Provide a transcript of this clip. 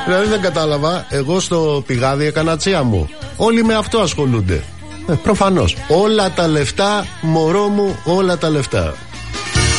Δηλαδή δεν κατάλαβα. Εγώ στο πηγάδι έκανα τσία μου. Όλοι με αυτό ασχολούνται. Προφανώς. Όλα τα λεφτά, μωρό μου, όλα τα λεφτά.